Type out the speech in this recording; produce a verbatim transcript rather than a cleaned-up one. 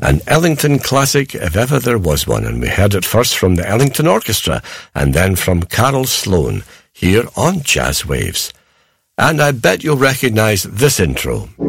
An Ellington classic, if ever there was one, and we heard it first from the Ellington Orchestra, and then from Carol Sloan, here on Jazz Waves. And I bet you'll recognise this intro.